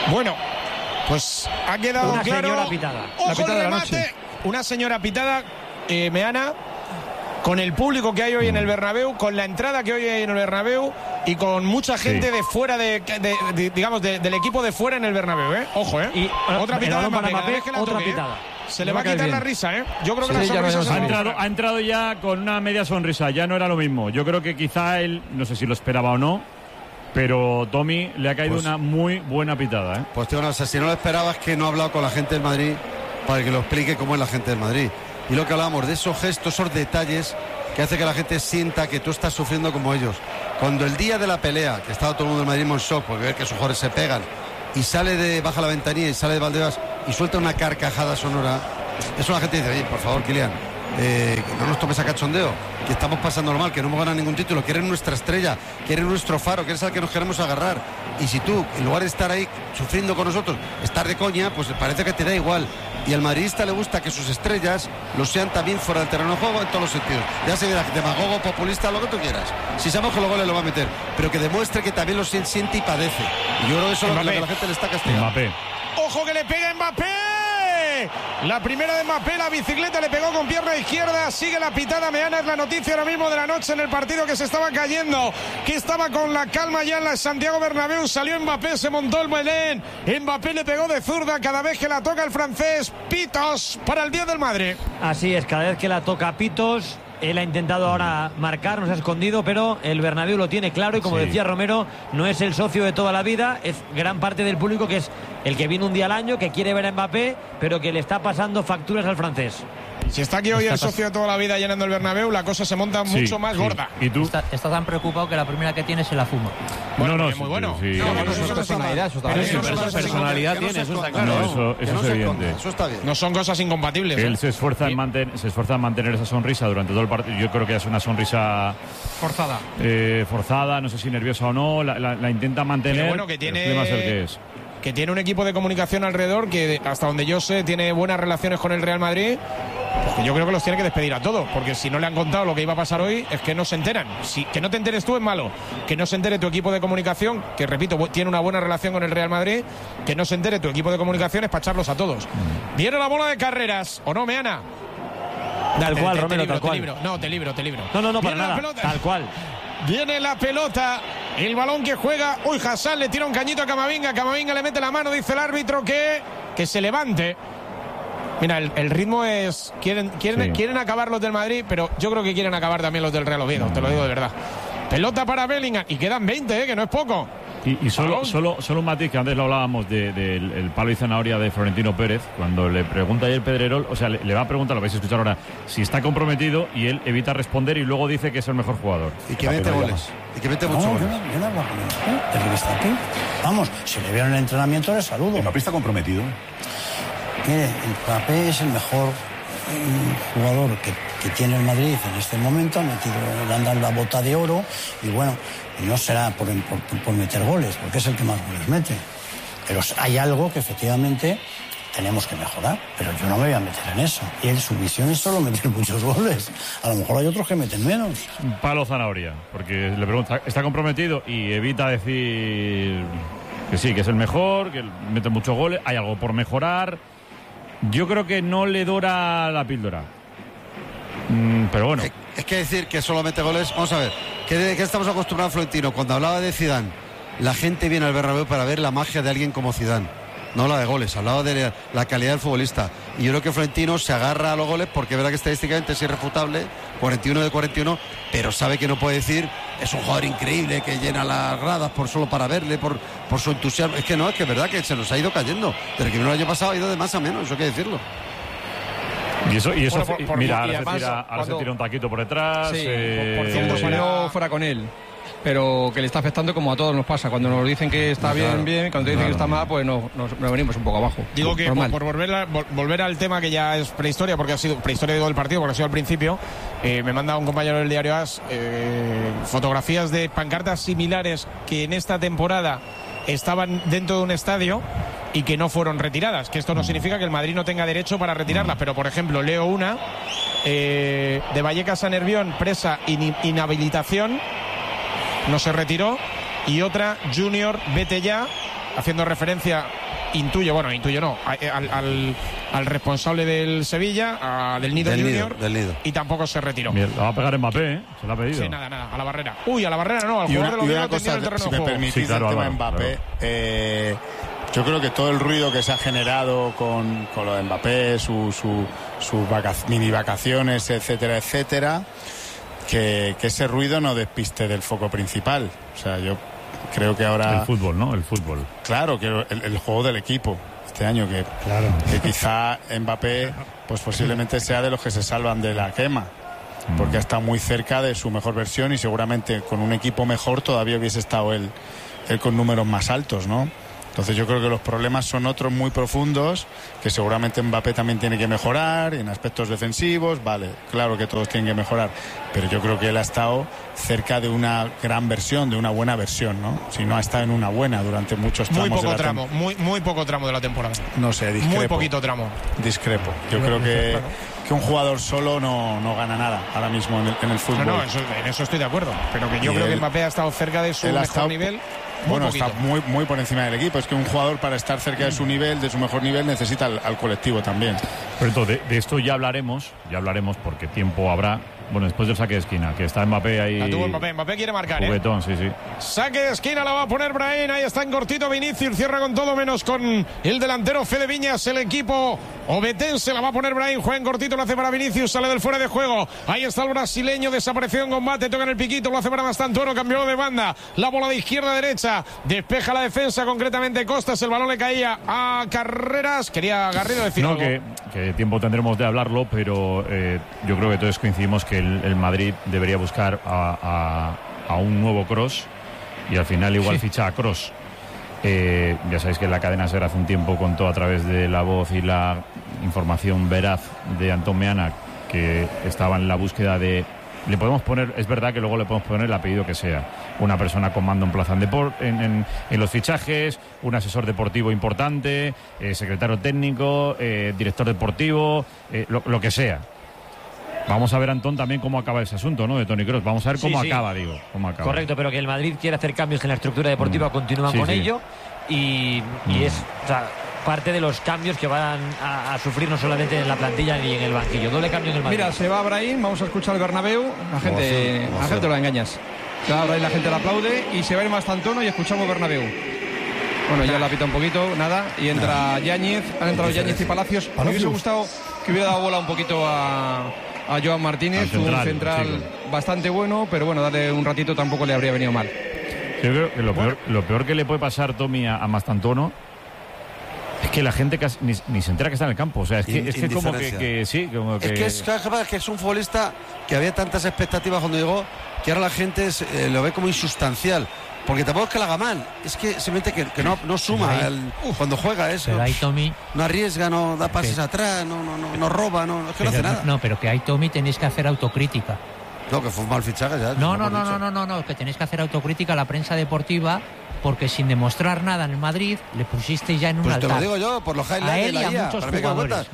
Bueno, pues ha quedado una claro. Señora pitada. Ojo, La pitada el de la remate. noche. Una señora pitada, Meana, con el público que hay hoy en el Bernabéu, con la entrada que hoy hay en el Bernabéu y con mucha gente de fuera digamos del equipo de fuera en el Bernabéu, ¿eh? Ojo, ¿eh? Y otra pitada de para Mbappé, Mbappé, otra pitada. Se le va a quitar la risa, ¿eh? Yo creo que Sí, la ya sonrisa lo se va a quitar. Ha entrado ya con una media sonrisa, ya no era lo mismo. Yo creo que quizá él, no sé si lo esperaba o no, pero Tommy le ha caído una muy buena pitada, ¿eh? Pues tío, no, o sea, si no lo esperabas, que no ha hablado con la gente del Madrid para que lo explique cómo es la gente del Madrid. Y lo que hablábamos de esos gestos, esos detalles que hace que la gente sienta que tú estás sufriendo como ellos. Cuando el día de la pelea, que estaba todo el mundo del Madrid en shock porque ver que sus jugadores se pegan, y baja la ventanilla y sale de Valdebebas y suelta una carcajada sonora, eso la gente dice: oye, por favor, Kylian, que no nos tomes a cachondeo, que estamos pasando mal, que no hemos ganado ningún título, que eres nuestra estrella, que eres nuestro faro, que eres al que nos queremos agarrar. Y si tú, en lugar de estar ahí sufriendo con nosotros, estar de coña, pues parece que te da igual. Y al madridista le gusta que sus estrellas lo sean también fuera del terreno de juego en todos los sentidos. Ya se verá, demagogo, populista, lo que tú quieras. Si sabemos que los goles lo va a meter, pero que demuestre que también lo siente y padece. Y yo creo que eso es lo que la gente le está castigando. Mbappé. ¡Ojo que le pega Mbappé! La primera de Mbappé, la bicicleta le pegó con pierna izquierda. Sigue la pitada. Meana, es la noticia ahora mismo de la noche en el partido, que se estaba cayendo, que estaba con la calma ya en la Santiago Bernabéu. Salió Mbappé, se montó el Belén. Mbappé le pegó de zurda cada vez que la toca el francés. Pitos para el 10 del Madrid. Así es, cada vez que la toca Pitos. Él ha intentado ahora marcar, nos ha escondido, pero el Bernabéu lo tiene claro y, como decía Romero, no es el socio de toda la vida, es gran parte del público que es el que viene un día al año, que quiere ver a Mbappé, pero que le está pasando facturas al francés. Si está aquí hoy el socio de toda la vida llenando el Bernabéu, la cosa se monta mucho más gorda. ¿Y tú? Está tan preocupado que la primera que tiene se la fuma. Bueno, no, muy bueno. Sí. No, Eso es personalidad, eso está Pero bien. esa personalidad tiene, eso está claro. No, eso es evidente. Eso está bien. No son cosas incompatibles. Él se esfuerza en mantener esa sonrisa durante todo el partido. Yo creo que es una sonrisa forzada, no sé si nerviosa o no, la intenta mantener. Pero bueno, que tiene un equipo de comunicación alrededor que, hasta donde yo sé, tiene buenas relaciones con el Real Madrid. Pues yo creo que los tiene que despedir a todos, porque si no le han contado lo que iba a pasar hoy, es que no se enteran. Que no te enteres tú es malo, que no se entere tu equipo de comunicación, que repito, tiene una buena relación con el Real Madrid, que no se entere tu equipo de comunicación es para echarlos a todos. Viene la bola de carreras, ¿o no, Meana? Tal cual, Romero, tal cual. Te libro. No, para nada, tal cual. Viene la pelota, el balón que juega. Uy, Hassan le tira un cañito a Camavinga. Camavinga le mete la mano, dice el árbitro que se levante. Mira, el ritmo es... Quieren acabar los del Madrid, pero yo creo que quieren acabar también los del Real Oviedo, te lo digo de verdad. Pelota para Bellingham, y quedan 20, que no es poco. Y solo un matiz, que antes lo hablábamos del palo y zanahoria de Florentino Pérez, cuando le pregunta ayer Pedrerol, o sea, le va a preguntar, lo vais a escuchar ahora, si está comprometido, y él evita responder y luego dice que es el mejor jugador. Y que mete goles. Y que mete muchos goles. Yo no hablo con él, desde que está aquí. Vamos, si le vieron en el entrenamiento, le saludo. Mbappé está comprometido. Mire, Mbappé es el mejor jugador que tiene el Madrid en este momento. Le han dado la bota de oro y bueno, no será por meter goles, porque es el que más goles mete. Pero hay algo que efectivamente tenemos que mejorar, pero yo no me voy a meter en eso. Y su misión es solo meter muchos goles. A lo mejor hay otros que meten menos. Palo zanahoria, porque le pregunta, ¿está comprometido? Y evita decir que sí, que es el mejor, que mete muchos goles, hay algo por mejorar. Yo creo que no le dora la píldora. Pero bueno. Es que decir que solo mete goles, vamos a ver, ¿qué estamos acostumbrados a Florentino? Cuando hablaba de Zidane, la gente viene al Bernabéu para ver la magia de alguien como Zidane. No habla de goles, hablaba de la calidad del futbolista. Y yo creo que Florentino se agarra a los goles porque es verdad que estadísticamente es irrefutable, 41 de 41, pero sabe que no puede decir, es un jugador increíble que llena las gradas solo para verle, por su entusiasmo. Es que no, es que es verdad que se nos ha ido cayendo. Desde que vino el año pasado ha ido de más a menos, eso hay que decirlo. Y eso mira, ahora se tira un taquito por detrás. Sí, por cierto, salió fuera con él. Pero que le está afectando como a todos nos pasa. Cuando nos dicen que está bien, cuando dicen que está mal, pues nos venimos un poco abajo. Digo que por volver al tema que ya es prehistoria, porque ha sido prehistoria de todo el partido, porque ha sido al principio, me manda un compañero del diario AS fotografías de pancartas similares que en esta temporada estaban dentro de un estadio y que no fueron retiradas, que esto no significa que el Madrid no tenga derecho para retirarlas, pero por ejemplo leo una de Vallecas a Nervión, presa inhabilitación, no se retiró, y otra Junior, vete ya, haciendo referencia, intuyo no, al responsable del Sevilla, del Nido Junior, y tampoco se retiró. Bien, la va a pegar Mbappé, ¿eh? Se la ha pedido. Sí, nada, a la barrera. Uy, a la barrera no, al jugador de los Diego tenía el terreno de juego. Si me permitís, Sí, claro, el tema Álvaro, Mbappé, claro. yo creo que todo el ruido que se ha generado con lo de Mbappé, sus mini vacaciones, etcétera, etcétera, que ese ruido no despiste del foco principal. O sea, yo creo que ahora... El fútbol, ¿no? El fútbol. Claro, que el juego del equipo este año, que quizá Mbappé pues posiblemente sea de los que se salvan de la quema, porque está muy cerca de su mejor versión y seguramente con un equipo mejor todavía hubiese estado él con números más altos, ¿no? Entonces yo creo que los problemas son otros muy profundos, que seguramente Mbappé también tiene que mejorar en aspectos defensivos, vale, claro que todos tienen que mejorar, pero yo creo que él ha estado cerca de una gran versión, de una buena versión, ¿no? Si no ha estado en una buena durante muchos tramos. Muy poco tramo de la temporada. No sé, discrepo. Muy poquito tramo. Discrepo. Yo creo que un jugador solo no gana nada ahora mismo en el fútbol. No, en eso estoy de acuerdo, pero que yo creo que Mbappé ha estado cerca de su mejor nivel. Bueno, está muy por encima del equipo. Es que un jugador, para estar cerca de su nivel, de su mejor nivel, necesita al colectivo también. Pero entonces, de esto ya hablaremos porque tiempo habrá. Bueno, después del saque de esquina, que está Mbappé ahí. La tuvo Mbappé quiere marcar, juguetón, sí. Saque de esquina la va a poner Brahim, ahí está en cortito Vinicius, cierra con todo menos con el delantero Fede Viñas, el equipo obetense, la va a poner Brahim, juega en cortito, lo hace para Vinicius, sale del fuera de juego, ahí está el brasileño, desapareció en combate, toca en el piquito, lo hace para Mastantuono, cambió de banda, la bola de izquierda a derecha, despeja la defensa, concretamente Costas, el balón le caía a Carreras, quería Garrido decir algo. Que tiempo tendremos de hablarlo, pero yo creo que todos coincidimos que el Madrid debería buscar a un nuevo Kroos y al final igual ficha a Kroos. Ya sabéis que la cadena SER hace un tiempo contó a través de la voz y la información veraz de Antón Meana que estaba en la búsqueda de... Le podemos poner, es verdad que luego le podemos poner el apellido que sea, una persona con mando en plaza en los fichajes, un asesor deportivo importante, secretario técnico, director deportivo, lo que sea. Vamos a ver, Antón, también cómo acaba ese asunto, ¿no? De Toni Kroos. Vamos a ver cómo acaba. Correcto, pero que el Madrid quiere hacer cambios en la estructura deportiva, continúan con ello y es parte de los cambios que van a sufrir no solamente en la plantilla ni en el banquillo. Doble cambio en el Madrid. Mira, se va Brahim, vamos a escuchar el Bernabéu. La gente lo engañas. Se va Brahim, la gente lo aplaude y se va el Mastantuono y escuchamos Bernabéu. Bueno, ya la pita un poquito, nada, y entra Yáñez, han entrado Yáñez y Palacios. Me hubiese gustado que hubiera dado bola un poquito a Joan Martínez, un central bastante bueno, pero bueno, darle un ratito tampoco le habría venido mal. Yo creo que lo peor que le puede pasar, Tommy, a Mastantuono es que la gente casi ni se entera que está en el campo. O sea, es que como que sí, como que... Es que es un futbolista que había tantas expectativas cuando llegó, que ahora la gente lo ve como insustancial. Porque tampoco es que la haga mal, es que simplemente que no suma cuando juega eso. Pero ahí Tommy no arriesga, no da pases atrás, no roba, es que no hace nada. No, pero que ahí Tommy tenéis que hacer autocrítica. No, que fue un mal fichaje ya. No, que tenéis que hacer autocrítica a la prensa deportiva, porque sin demostrar nada en el Madrid le pusiste ya en un altar. Te lo digo yo, por los highlights a él y a muchos jugadores.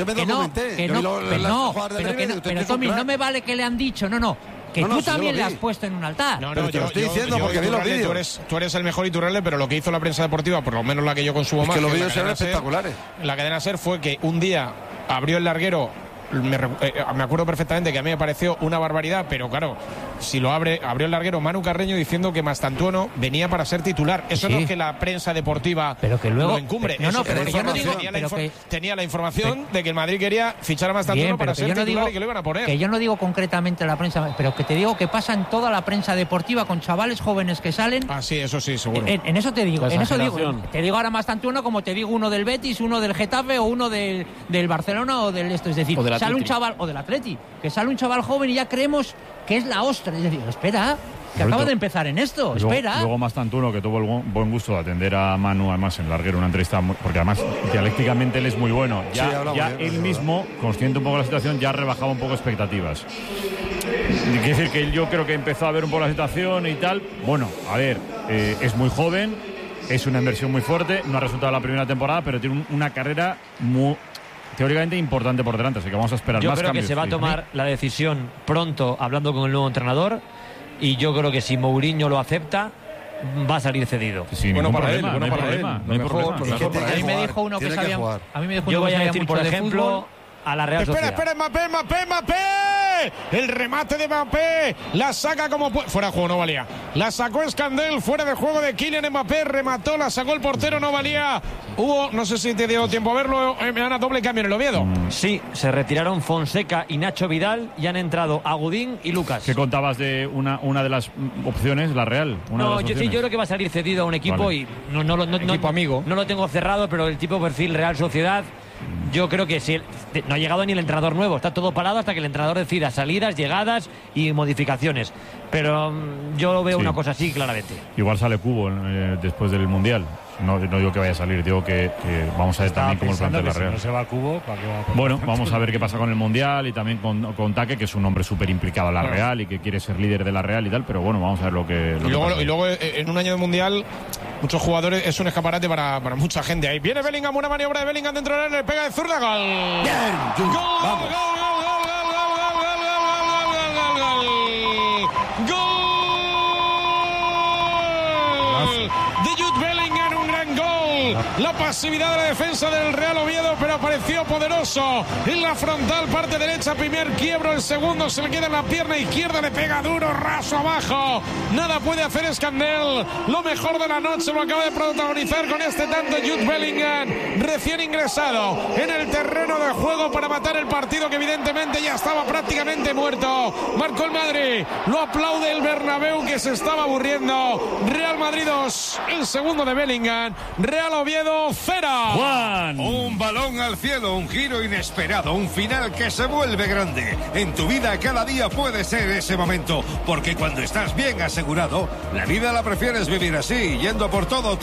Pero Tommy, no me vale que le han dicho, que tú también le has puesto en un altar. Pero te lo estoy diciendo porque vi los vídeos. Tú eres el mejor Iturralde, pero lo que hizo la prensa deportiva, por lo menos la que yo consumo más, que los vídeos eran espectaculares. La cadena SER fue que un día abrió el larguero. Me acuerdo perfectamente que a mí me pareció una barbaridad, pero claro, si abrió el larguero Manu Carreño diciendo que Mastantuono venía para ser titular. Eso no es que la prensa deportiva pero que luego, lo encumbre. Tenía la información de que el Madrid quería fichar a Mastantuono para ser titular y que lo iban a poner. Que yo no digo concretamente la prensa, pero que te digo que pasa en toda la prensa deportiva con chavales jóvenes que salen. Ah, sí, eso sí, seguro. En eso te digo, te digo ahora Mastantuono como te digo uno del Betis, uno del Getafe o uno del Barcelona o del esto, es decir, sale un chaval, o del Atleti, que sale un chaval joven y ya creemos que es la ostra. Es decir, espera, que acaba de empezar en esto, espera. Luego Mastantuono, que tuvo el buen gusto de atender a Manu, además en larguero, una entrevista, porque además dialécticamente él es muy bueno. Ya él mismo, consciente un poco de la situación, ya rebajaba un poco expectativas. Quiere decir que yo creo que empezó a ver un poco la situación y tal. Bueno, a ver, es muy joven, es una inversión muy fuerte, no ha resultado la primera temporada, pero tiene una carrera muy... teóricamente importante por delante, así que vamos a esperar más cambios. Yo creo que se va a tomar la decisión pronto, hablando con el nuevo entrenador, y yo creo que si Mourinho lo acepta, va a salir cedido. Sí, bueno ningún para problema, él, bueno no hay para él. problema, Lo no hay mejor, problema. lo mejor para A él. mí me dijo uno que sabía. A mí me dijo Yo uno voy que a sabía decir, mucho por de ejemplo, fútbol. a la Real Sociedad. Espera, Mbappé. El remate de Mbappé. La saca como puede. Fuera de juego, no valía. La sacó Escandel. Fuera de juego de Kylian Mbappé. Remató, la sacó el portero, no valía. Hubo, no sé si te dio tiempo a verlo, me dan a doble cambio en el Oviedo. Sí, se retiraron Fonseca y Nacho Vidal y han entrado Agudín y Lucas. ¿Qué contabas de una de las opciones, la Real? No, yo creo que va a salir cedido a un equipo, vale. Y equipo amigo. No lo tengo cerrado, pero el tipo de perfil Real Sociedad, yo creo que sí, no ha llegado ni el entrenador nuevo, está todo parado hasta que el entrenador decida salidas, llegadas y modificaciones. Pero yo veo una cosa así claramente. Igual sale Cubo después del Mundial. No digo que vaya a salir, digo que vamos a ver también cómo el plantel de la Real. Si no se va a Cubo, ¿para qué va a poner? Bueno, vamos a ver qué pasa con el Mundial y también con Taque, que es un hombre súper implicado en la Real y que quiere ser líder de la Real y tal, pero bueno, vamos a ver lo que pasa. Y luego en un año de Mundial, muchos jugadores, es un escaparate para mucha gente. Ahí viene Bellingham, una maniobra de Bellingham dentro del área, le pega de zurda, gol. Bien, Gol, vamos. De Jude Bellingham, un gran gol. La pasividad de la defensa del Real Oviedo, pero apareció poderoso en la frontal, parte derecha, primer quiebro, el segundo se le queda en la pierna izquierda, le pega duro, raso abajo. Nada puede hacer Escandel. Lo mejor de la noche lo acaba de protagonizar con este tanto Jude Bellingham, recién ingresado en el terreno de juego para matar el partido que evidentemente ya estaba prácticamente muerto. Marcó el Madrid, lo aplaude el Bernabéu que se estaba aburriendo. Real Madrid 2, el segundo de Bellingham. Real Oviedo 0. Juan. Un balón al cielo, un giro inesperado, un final que se vuelve grande. En tu vida cada día puede ser ese momento, porque cuando estás bien asegurado, la vida la prefieres vivir así, yendo por todo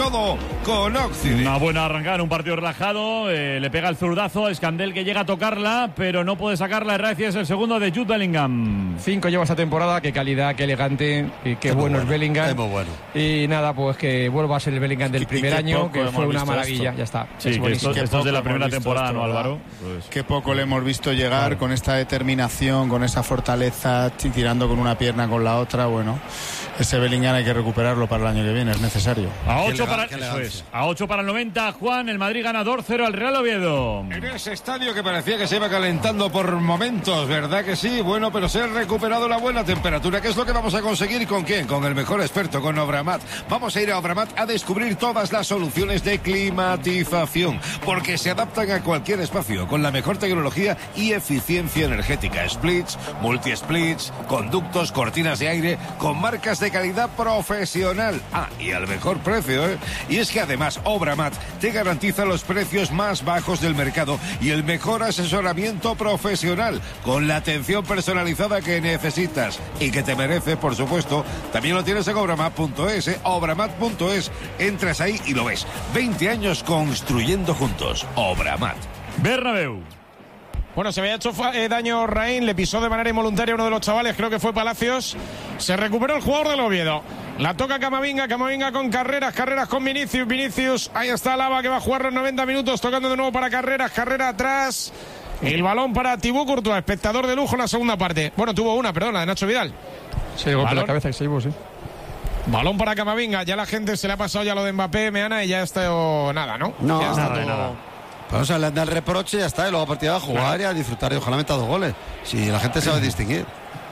con Occident. Una buena arrancada en un partido relajado, le pega el zurdazo a Escandel que llega a tocarla, pero no puede sacarla. Herrera es el segundo de Jude Bellingham. 5 lleva esta temporada, qué calidad, qué elegante, qué bueno es Bellingham. Es muy bueno. Y nada, pues que vuelva a ser el Bellingham del primer año, que fue una maravilla, esto. Ya está. Sí, que esto es de la primera temporada, ¿no, Álvaro? Pues, qué poco le hemos visto llegar con esta determinación, con esa fortaleza, tirando con una pierna con la otra. Bueno, ese Bellingham hay que recuperarlo para el año que viene, es necesario. A 8 para el 90, Juan, el Madrid gana 2-0 al Real Oviedo. En ese estadio que parecía que se iba calentando por momentos, ¿verdad que sí? Bueno, pero se ha recuperado la buena temperatura, que es lo que vamos a conseguir. ¿Con quién? Con el mejor experto, con Obramat. Vamos a ir a Obramat a descubrir todas las soluciones de climatización, porque se adaptan a cualquier espacio, con la mejor tecnología y eficiencia energética. Splits, multi-splits, conductos, cortinas de aire, con marcas de calidad profesional. Y al mejor precio, ¿eh? Y es que además Obramat te garantiza los precios más bajos del mercado y el mejor asesoramiento profesional, con la atención personalizada que necesitas y que te merece, por supuesto. También lo tienes en obramat.es, obramat.es. Entras ahí y lo ves. 20 años construyendo juntos. Obramat. Bernabéu. Bueno, se había hecho daño Raín, le pisó de manera involuntaria uno de los chavales, creo que fue Palacios. Se recuperó el jugador del Oviedo. La toca Camavinga con Carreras con Vinicius. Ahí está Lava, que va a jugar los 90 minutos, tocando de nuevo para Carrera atrás. El balón para Thibaut Courtois, espectador de lujo en la segunda parte. Bueno, tuvo una, perdón, la de Nacho Vidal. Sí, golpe en la cabeza y se llevó, sí. Balón para Camavinga, ya la gente se le ha pasado ya lo de Mbappé, Meana, y ya está nada, ¿no? No, ya está nada. Pero, o sea, le anda el reproche y ya está, y luego a partir de jugar y a disfrutar y ojalá meta 2 goles. Si la gente sabe distinguir.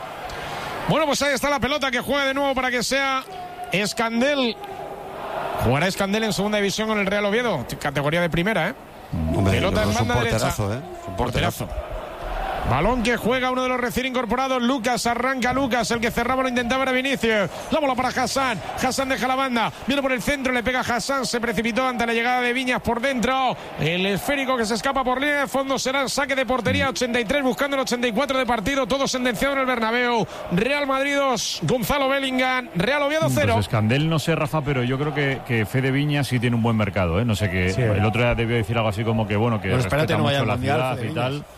Bueno, pues ahí está la pelota, que juega de nuevo para que sea Escandel. Jugará Escandel en segunda división con el Real Oviedo, categoría de primera, ¿eh? Hombre, pelota en banda derecha. Un porterazo. Balón que juega uno de los recién incorporados, Lucas, arranca Lucas, el que cerraba lo intentaba era Vinicius, la bola para Hassan deja la banda, viene por el centro, le pega a Hassan, se precipitó ante la llegada de Viñas por dentro, el esférico que se escapa por línea de fondo será el saque de portería, 83 buscando el 84 de partido, todo sentenciado en el Bernabéu. Real Madrid 2, Gonzalo Bellingham, Real Oviedo 0. Pues Escandel no sé, Rafa, pero yo creo que Fede Viñas sí tiene un buen mercado, ¿eh? No sé qué, sí, el otro día debió decir algo así como que bueno, que pues respeta no mucho la mundial, ciudad Fede y tal. Viñas.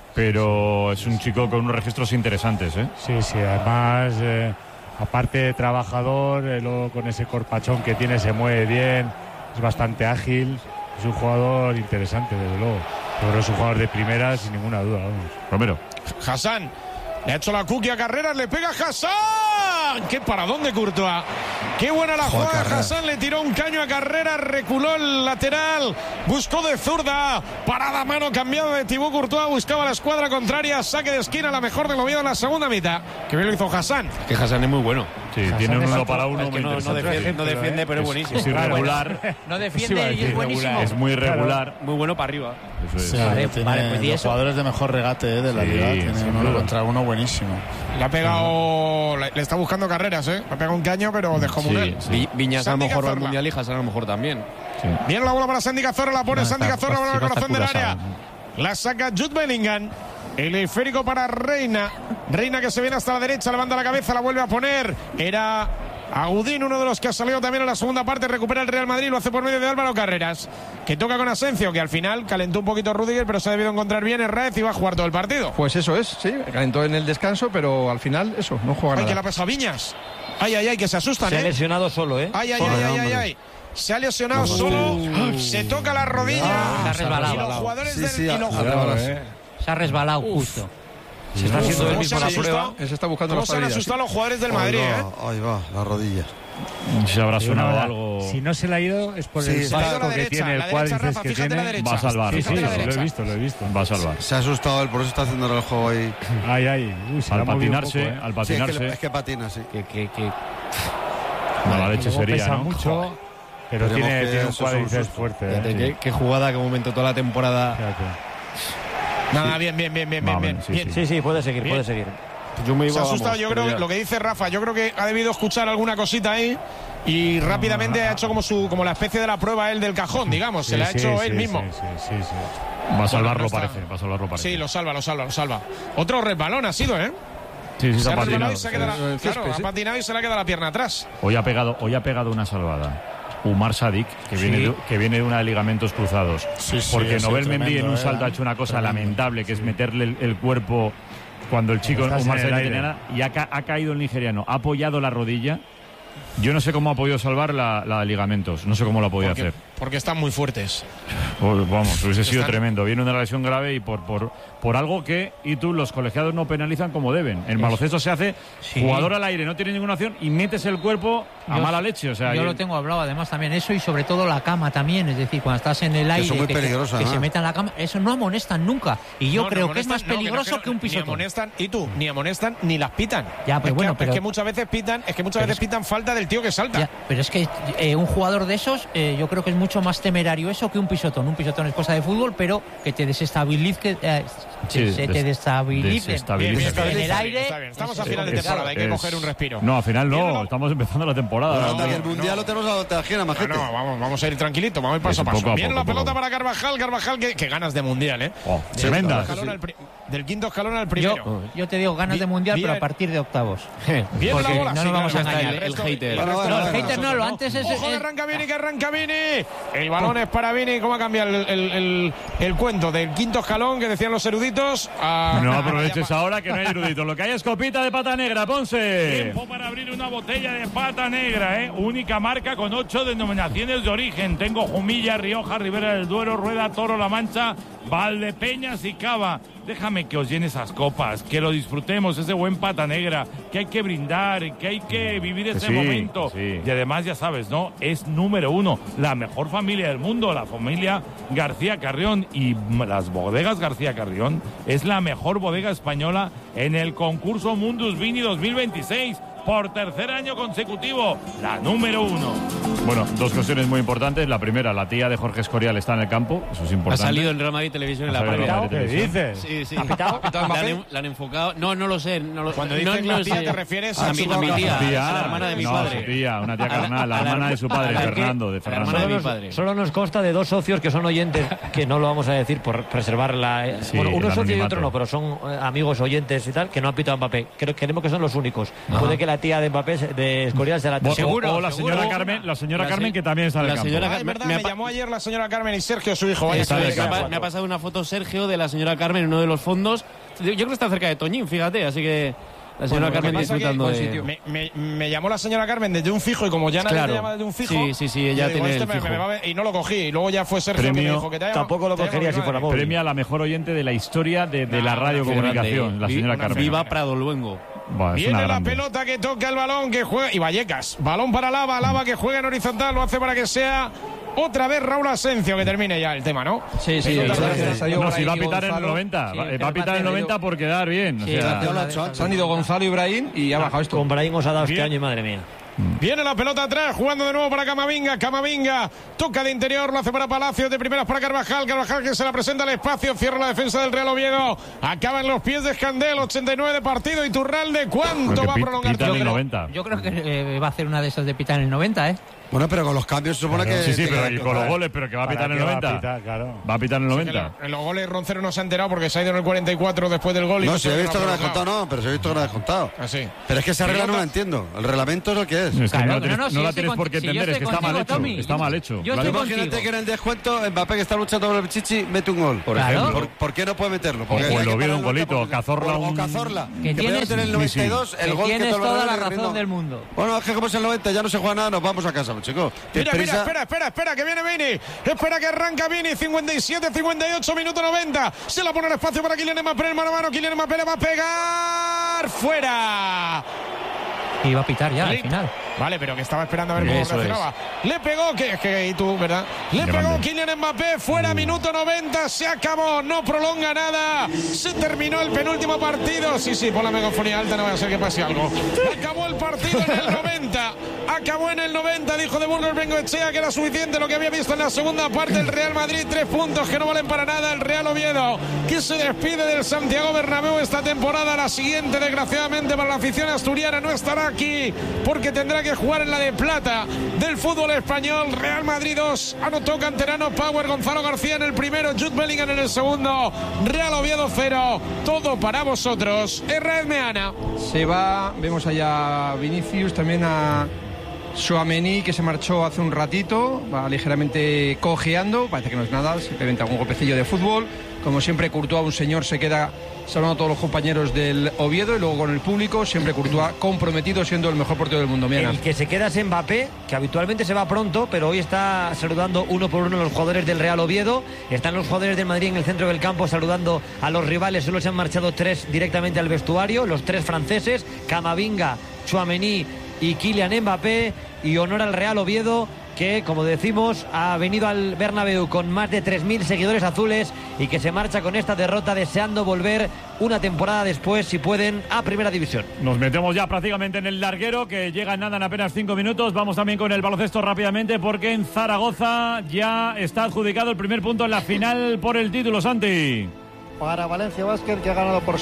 Pero es un chico con unos registros interesantes, ¿eh? Sí, además, aparte de trabajador, luego con ese corpachón que tiene se mueve bien, es bastante ágil, es un jugador interesante, desde luego. Yo creo que es un jugador de primera, sin ninguna duda. Vamos. Romero. Hassan, le ha hecho la cookie a Carreras, le pega Hassan. ¡Qué paradón de Courtois! Qué buena la jugada. Hassan le tiró un caño a Carrera, reculó el lateral, buscó de zurda, parada a mano cambiada de Thibaut Courtois, buscaba la escuadra contraria, saque de esquina, la mejor de Oviedo en la segunda mitad. Que bien lo hizo Hassan. Que Hassan es muy bueno. Sí, tiene un 1 para 1. No defiende, pero es buenísimo. Es irregular. No defiende y es buenísimo. Es muy irregular. Muy bueno para arriba. Eso es. Sí, tiene los jugadores de mejor regate de la liga. Tiene uno contra uno buenísimo. Le ha pegado, le está buscando carreras, Le ha pegado un caño, pero dejó Munel. Viñas a lo mejor va al Mundial y Hassan a lo mejor también. Sí. Viene la bola para Sandy Cazorla, la pone Sandy Cazorla por el corazón del área. La saca Jude Bellingham. El esférico para Reina. Reina que se viene hasta la derecha, levanta la cabeza, la vuelve a poner. Era Agudín, uno de los que ha salido también en la segunda parte. Recupera el Real Madrid, lo hace por medio de Álvaro Carreras, que toca con Asensio, que al final calentó un poquito Rüdiger, pero se ha debido encontrar bien Herraiz y va a jugar todo el partido. Pues eso es, sí, calentó en el descanso, pero al final eso, no juega nada. Que la ha pesado Viñas. Ay, que se asustan, Se ha lesionado solo, Ay. Se ha lesionado solo, se toca la rodilla. Se ha resbalado. Y los jugadores se ha resbalado justo. Se está haciendo él mismo la prueba. Se está buscando la se han asustado los jugadores del Madrid, Ahí va, la rodilla. Se habrá sonado algo. Si no se le ha ido es por el casco que tiene, el cuádriceps que tiene. Va a salvar. Sí, lo he visto. Va a salvar. Se ha asustado él, por eso está haciendo el juego ahí. Uy, al patinarse, al patinarse. Sí, es que patina, sí. La leche sería, pesa ¿no? mucho, pero tiene un cuádriceps fuerte. Qué jugada, qué momento toda la temporada. Nada, bien. Sí, puede seguir. Se ha asustado, yo creo, lo que dice Rafa, yo creo que ha debido escuchar alguna cosita ahí y rápidamente ha hecho como la especie de la prueba él del cajón, digamos, se la ha hecho él mismo. Sí. Va a salvarlo, parece. Sí, lo salva. Otro resbalón ha sido, Sí, se ha patinado. Ha patinado y se le ha quedado la pierna atrás. Hoy ha pegado una salvada. Umar Sadik, que viene de una de ligamentos cruzados. Porque Nobel Mendy en un salto ha hecho una cosa lamentable, que es meterle el cuerpo cuando el chico Umar Sadik tenía nada, y ha caído el nigeriano, ha apoyado la rodilla. Yo no sé cómo ha podido salvar la de ligamentos, no sé cómo lo ha podido hacer. Porque están muy fuertes. Vamos, hubiese sido tremendo. Viene una lesión grave y por algo que los colegiados no penalizan como deben. El baloncesto se hace jugador al aire, no tiene ninguna acción y metes el cuerpo a mala leche. O sea, yo lo tengo hablado además también eso, y sobre todo la cama también, es decir, cuando estás en el aire, eso es muy peligroso, que se meta en la cama, eso no amonestan nunca. Y yo creo que es más peligroso que un pisotón. Ni amonestan ni las pitan. Ya, pero es que muchas veces pitan falta del tío que salta. Ya, pero es que un jugador de esos, yo creo que es mucho más temerario eso que un pisotón. Un pisotón es cosa de fútbol, pero que te desestabilice, te destabilice en el aire. Está bien. Estamos a final de temporada, hay que coger un respiro. No, a final no, estamos empezando la temporada. El Mundial lo tenemos a la tajera, majete. Vamos a ir tranquilitos, vamos a ir paso a paso. Bien la pelota para Carvajal, que ganas de Mundial, Tremendas. Del quinto escalón al primero. Yo te digo ganas de Mundial, pero a partir de octavos. Bien la bola. No nos vamos a engañar. El hater. El hater no, lo antes es... Ojo, que arranca Vini. El balón es para Vini. ¿Cómo ha cambiado el cuento del quinto escalón que decían los eruditos? No aproveches ahora que no hay eruditos. Lo que hay es copita de pata negra, Ponce. Tiempo para abrir una botella de pata negra, Única marca con 8 denominaciones de origen. Tengo Jumilla, Rioja, Ribera del Duero, Rueda, Toro, La Mancha, Valdepeñas y Cava. Déjame que os llene esas copas, que lo disfrutemos, ese buen pata negra, que hay que brindar, que hay que vivir ese momento. Y además, ya sabes, ¿no? Es número 1, la mejor familia del mundo, la familia García Carrión. Y las bodegas García Carrión es la mejor bodega española en el concurso Mundus Vini 2026. Por tercer año consecutivo, la número 1. Bueno, dos cuestiones muy importantes. La primera, la tía de Jorge Escorial está en el campo. Eso es importante. Ha salido en Real Madrid Televisión en la previa. ¿Qué dices? Sí. ¿Ha pitado? La han enfocado. No lo sé. Cuando dices la tía, ¿te refieres a mi tía? A la hermana de mi padre. Su tía, una tía carnal, la hermana de su padre, Fernando. La hermana de mi padre. Solo nos consta de dos socios que son oyentes, que no lo vamos a decir por preservar la... bueno, uno es socio y otro no, pero son amigos oyentes y tal, que no han pitado a Mbappé. Creemos que son los únicos. Puede que la tía de Mbappé, de Escorial, sea la seguro. O la señora Carmen, que también está en el campo. Me llamó ayer la señora Carmen y Sergio, su hijo. Me ha pasado una foto Sergio de la señora Carmen en uno de los fondos. Yo creo que está cerca de Toñín, fíjate, así que la señora Carmen disfrutando de... Me llamó la señora Carmen desde un fijo, y como ya nadie te llama desde un fijo... Sí, ella tiene el fijo. Y no lo cogí, y luego ya fue Sergio que me dijo que tampoco lo cogería si fuera móvil. Premia a la mejor oyente de la historia de la radiocomunicación, la señora Carmen. Viva Prado Luengo. Viene la pelota que toca el balón, que juega. Y Vallecas. Balón para Lava que juega en horizontal. Lo hace para que sea otra vez Raúl Asencio, que termine ya el tema, ¿no? Sí. Si va a pitar en el 90. Va a pitar en el 90 por quedar bien. Se han ido Gonzalo y Brahim y ha bajado esto. Con Brahim os ha dado este año, madre mía. Viene la pelota atrás, jugando de nuevo para Camavinga, toca de interior, lo hace para Palacios, de primeras para Carvajal que se la presenta al espacio, cierra la defensa del Real Oviedo, acaba en los pies de Escandel, 89 de partido. Iturralde, ¿cuánto va a prolongar? Yo creo que va a hacer una de esas de pitar en el 90, ¿eh? Bueno, pero con los cambios se supone que... Sí, pero y con los goles, pero que va a pitar en el 90. Va a pitar en el 90. En los goles Roncero no se ha enterado porque se ha ido en el 44 después del gol. No, se ha visto que no ha descontado, pero se ha visto que no ha descontado. Así. Pero es que esa regla no la entiendo. El reglamento es lo que es. Es que no la tienes por qué entender, es que está mal hecho. Está mal hecho. Imagínate que en el descuento Mbappé, que está luchando por el Pichichi, mete un gol. Por ejemplo. ¿Por qué no puede meterlo? Porque el Oviedo un golito, Cazorla o Cazorla. Que tienes en el 92 el gol que tienes toda la razón del mundo. Bueno, es que como es el 90 ya no se juega nada, nos vamos a casa, chicos. Mira, espera, que viene Vini. Espera que arranca Vini, 57, 58, minuto 90. Se la pone el espacio para Kylian Mbappé, el mano a mano. Kylian Mbappé le va a pegar. ¡Fuera! Y va a pitar ya al final. Vale, pero que estaba esperando a ver cómo reaccionaba. Le pegó, y tú, ¿verdad? Le pegó Kylian Mbappé, fuera, minuto 90, se acabó, no prolonga nada. Se terminó el penúltimo partido. Sí, pon la megafonía alta, no va a ser que pase algo. Acabó el partido en el 90. Acabó en el 90, dijo de Burgos Bengoechea que era suficiente lo que había visto en la segunda parte. El Real Madrid, 3 puntos que no valen para nada. El Real Oviedo, que se despide del Santiago Bernabéu esta temporada. La siguiente, desgraciadamente, para la afición asturiana no estará aquí porque tendrá que jugar en la de plata del fútbol español. Real Madrid 2, anotó canterano Power, Gonzalo García en el primero, Jude Bellingham en el segundo. Real Oviedo 0, todo para vosotros. Herrera Meana. Se va, vemos allá a Vinicius, también a Tchouaméni, que se marchó hace un ratito, va ligeramente cojeando, parece que no es nada, simplemente algún golpecillo de fútbol. Como siempre, Courtois, un señor, se queda saludando a todos los compañeros del Oviedo y luego con el público, siempre Courtois comprometido, siendo el mejor portero del mundo. Miana. El que se queda es Mbappé, que habitualmente se va pronto, pero hoy está saludando uno por uno a los jugadores del Real Oviedo. Están los jugadores del Madrid en el centro del campo saludando a los rivales. Solo se han marchado 3 directamente al vestuario, los 3 franceses, Camavinga, Tchouaméni y Kylian Mbappé. Y honor al Real Oviedo, que, como decimos, ha venido al Bernabéu con más de 3.000 seguidores azules y que se marcha con esta derrota deseando volver una temporada después, si pueden, a Primera División. Nos metemos ya prácticamente en el larguero, que llega en nada, en apenas 5 minutos. Vamos también con el baloncesto rápidamente, porque en Zaragoza ya está adjudicado el primer punto en la final por el título, Santi. Para Valencia Basket, que ha ganado por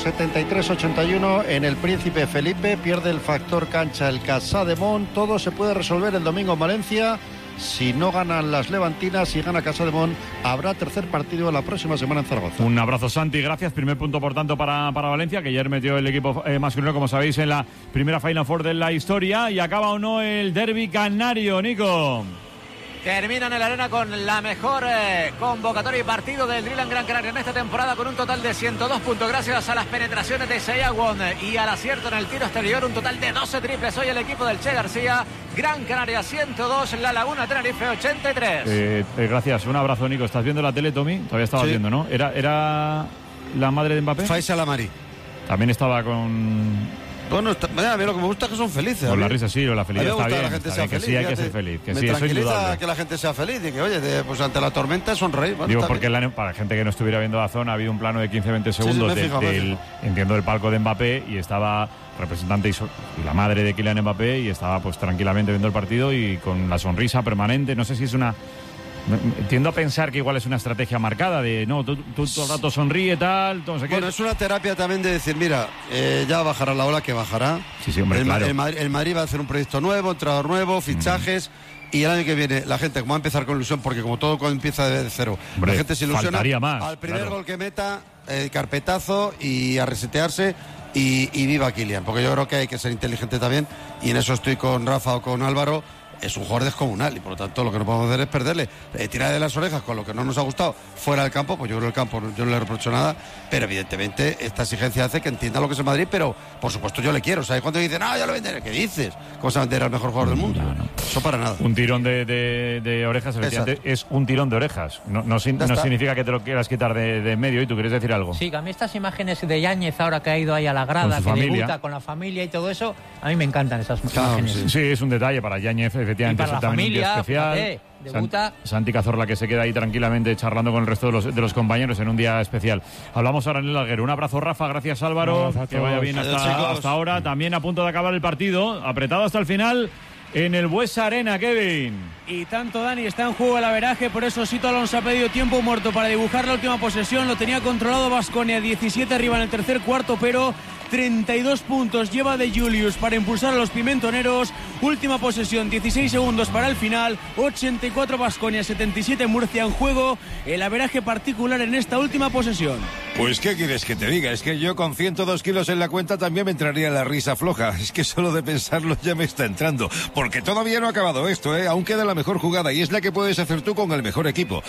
73-81 en el Príncipe Felipe. Pierde el factor cancha el Casademont. Todo se puede resolver el domingo en Valencia. Si no ganan las levantinas y gana Casademont, habrá tercer partido la próxima semana en Zaragoza. Un abrazo, Santi, gracias. Primer punto, por tanto, para Valencia, que ayer metió el equipo masculino, como sabéis, en la primera Final Four de la historia. Y acaba o no el derbi canario, Nico. Termina en el arena con la mejor convocatoria y partido del Driland Gran Canaria en esta temporada, con un total de 102 puntos gracias a las penetraciones de Seyagüon y al acierto en el tiro exterior, un total de 12 triples. Hoy el equipo del Che García. Gran Canaria 102, La Laguna Tenerife 83. Gracias, un abrazo, Nico. ¿Estás viendo la tele, Tommy? Todavía estabas viendo, ¿no? ¿Era la madre de Mbappé? Faisal Amari. También estaba con... Bueno, a mí lo que me gusta es que son felices. Con la risa, sí, o la felicidad está bien. Que la gente sea feliz, sí, hay que ser feliz. Que me sí, eso tranquiliza indudable. que la gente sea feliz y que, oye, pues ante la tormenta sonreír. Bueno, digo, porque para la gente que no estuviera viendo la zona, ha habido un plano de 15-20 segundos entiendo, del palco de Mbappé, y estaba representante y la madre de Kylian Mbappé, y estaba pues tranquilamente viendo el partido y con la sonrisa permanente. No sé si es una... Tiendo a pensar que igual es una estrategia marcada de no, tú todo el rato sonríe, tal, no sé qué. Bueno, es una terapia también de decir, mira, ya bajará la ola, que bajará. Sí, hombre, claro. El Madrid va a hacer un proyecto nuevo, entrenador nuevo, fichajes. Y el año que viene la gente, como va a empezar con ilusión, porque como todo cuando empieza de cero, hombre, la gente se ilusiona. Más, al primer gol que meta, carpetazo y a resetearse. Y viva Kylian, porque yo creo que hay que ser inteligente también, y en eso estoy con Rafa o con Álvaro. es un jugador descomunal y por lo tanto lo que no podemos hacer es perderle. Tirar de las orejas con lo que no nos ha gustado fuera del campo, pues yo creo que el campo yo no le reprocho nada, pero evidentemente esta exigencia hace que entienda lo que es el Madrid, pero por supuesto yo le quiero. O sea, cuando dicen, ya lo venderé, ¿qué dices? ¿Cómo se va a vender al mejor jugador del mundo? No. Eso para nada. Un tirón de orejas, efectivamente, es un tirón de orejas. No significa que te lo quieras quitar de medio. ¿Y tú quieres decir algo? Sí, que a mí estas imágenes de Yáñez ahora que ha ido ahí a la grada, que debuta con la familia y todo eso, a mí me encantan esas imágenes. Sí, es un detalle para Yáñez, efectivamente. Y para es la también familia, un día especial. fíjate, debuta. Santi Cazorla, que se queda ahí tranquilamente charlando con el resto de los compañeros en un día especial. Hablamos ahora en el larguero. Un abrazo, Rafa. Gracias, Álvaro. Que vaya bien hasta ahora. También a punto de acabar el partido. Apretado hasta el final en el Buesa Arena, Kevin. Y tanto, Dani, está en juego el averaje, por eso Sito Alonso ha pedido tiempo muerto para dibujar la última posesión. Lo tenía controlado Baskonia, 17 arriba en el tercer cuarto, pero 32 puntos lleva de Julius para impulsar a los pimentoneros. Última posesión, 16 segundos para el final. 84 Baskonia, 77 Murcia. En juego el averaje particular en esta última posesión. Pues qué quieres que te diga, es que yo con 102 kilos en la cuenta también me entraría la risa floja. Es que solo de pensarlo ya me está entrando, porque todavía no ha acabado esto, aún queda la mejor jugada y es la que puedes hacer tú con el mejor equipo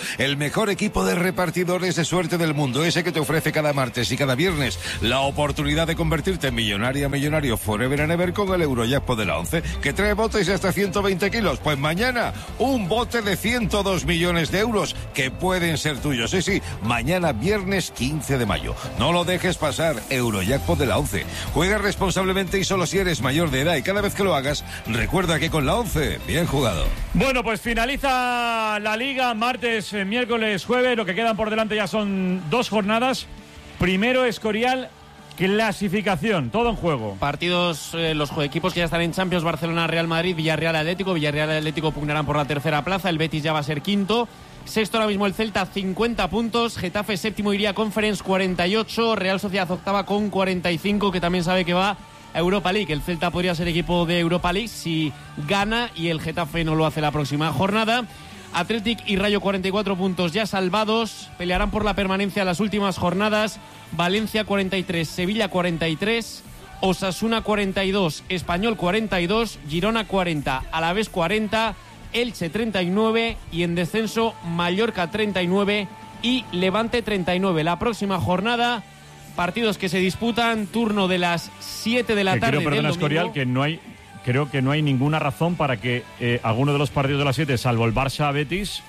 de repartidores de suerte del mundo, ese que te ofrece cada martes y cada viernes la oportunidad de convertirte en millonario forever and ever con el Eurojackpot de la 11, que trae botes de hasta 120 kilos. Pues mañana un bote de 102 millones de euros que pueden ser tuyos. Sí, mañana viernes 15 de mayo. No lo dejes pasar, Eurojackpot de la 11. Juega responsablemente y solo si eres mayor de edad, y cada vez que lo hagas, recuerda que con la 11, bien jugado. Bueno, pues finaliza la Liga martes, miércoles, jueves. Lo que quedan por delante ya son 2 jornadas. Primero Escorial, clasificación, todo en juego. Partidos, los equipos que ya están en Champions: Barcelona, Real Madrid, Villarreal, Atlético. Villarreal y Atlético pugnarán por la tercera plaza. El Betis ya va a ser quinto. Sexto ahora mismo el Celta, 50 puntos. Getafe séptimo, iría Conference, 48. Real Sociedad octava con 45, que también sabe que va a Europa League. El Celta podría ser equipo de Europa League si gana y el Getafe no lo hace la próxima jornada. Athletic y Rayo, 44 puntos ya salvados. Pelearán por la permanencia en las últimas jornadas. Valencia 43, Sevilla 43, Osasuna 42, Español 42, Girona 40, Alavés 40, Elche 39 y en descenso Mallorca 39 y Levante 39. La próxima jornada, partidos que se disputan, turno de las 7 de la tarde. Perdona, Escorial, creo que no hay ninguna razón para que alguno de los partidos de las 7, salvo el Barça-Betis,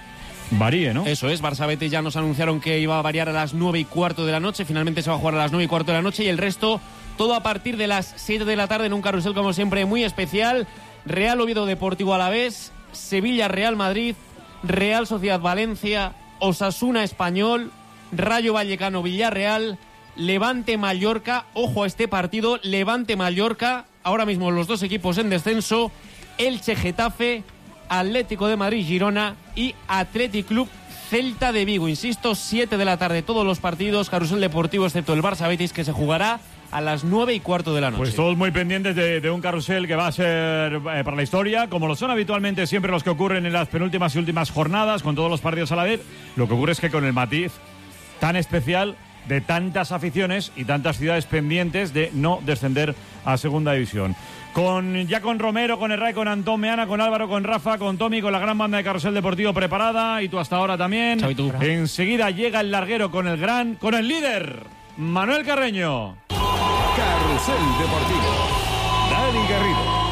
varíe, ¿no? Eso es, Barça-Betis ya nos anunciaron que iba a variar a las 9:15 de la noche. Finalmente se va a jugar a las 9:15 de la noche y el resto todo a partir de las 7 de la tarde en un carrusel, como siempre, muy especial. Real Oviedo Deportivo Alavés, Sevilla Real Madrid, Real Sociedad Valencia, Osasuna Español, Rayo Vallecano Villarreal, Levante Mallorca. Ojo a este partido, Levante Mallorca, ahora mismo los dos equipos en descenso, Elche Getafe, Atlético de Madrid Girona y Athletic Club Celta de Vigo. Insisto, 7 de la tarde todos los partidos, carrusel deportivo, excepto el Barça Betis, que se jugará a las 9:15 de la noche. Pues todos muy pendientes de un carrusel que va a ser para la historia, como lo son habitualmente siempre los que ocurren en las penúltimas y últimas jornadas, con todos los partidos a la vez. Lo que ocurre es que con el matiz tan especial de tantas aficiones y tantas ciudades pendientes de no descender a segunda división. Con Romero, con Herray, con Antón Meana, con Álvaro, con Rafa, con Tommy, con la gran banda de Carrusel Deportivo preparada, y tú hasta ahora también. Enseguida llega el larguero con el líder, Manuel Carreño. Carrusel Deportivo, Dani Garrido.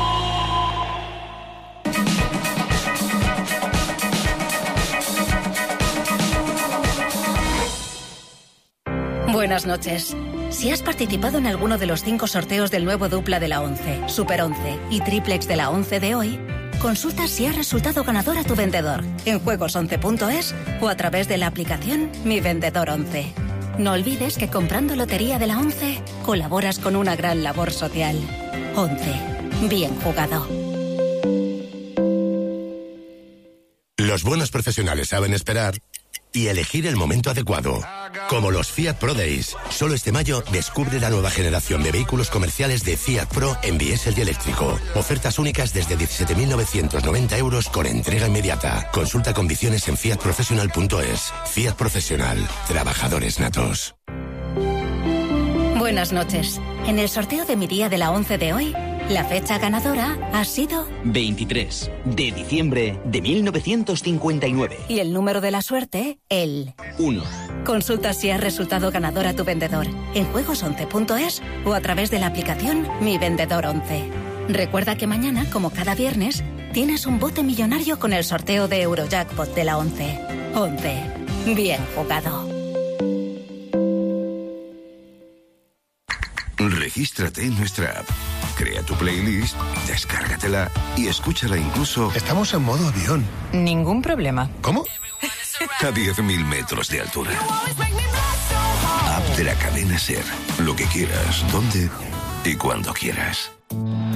Buenas noches. Si has participado en alguno de los 5 sorteos del nuevo dupla de la 11, Super 11 y triplex de la 11 de hoy, consulta si has resultado ganador a tu vendedor en juegos11.es o a través de la aplicación Mi Vendedor 11. No olvides que comprando Lotería de la 11 colaboras con una gran labor social. 11. Bien jugado. Los buenos profesionales saben esperar y elegir el momento adecuado. Como los Fiat Pro Days. Solo este mayo descubre la nueva generación de vehículos comerciales de Fiat Pro en diésel y eléctrico. Ofertas únicas desde 17.990 euros con entrega inmediata. Consulta condiciones en fiatprofessional.es. Fiat Profesional. Trabajadores natos. Buenas noches. En el sorteo de mi día de la 11 de hoy, La fecha ganadora ha sido 23 de diciembre de 1959. Y el número de la suerte, el 1. Consulta si has resultado ganador a tu vendedor en juegos11.es o a través de la aplicación Mi Vendedor 11. Recuerda que mañana, como cada viernes, tienes un bote millonario con el sorteo de Eurojackpot de la 11. 11. Bien jugado. Regístrate en nuestra app. Crea tu playlist, descárgatela y escúchala incluso... Estamos en modo avión. Ningún problema. ¿Cómo? A 10.000 metros de altura. App de la cadena SER. Lo que quieras, donde y cuando quieras.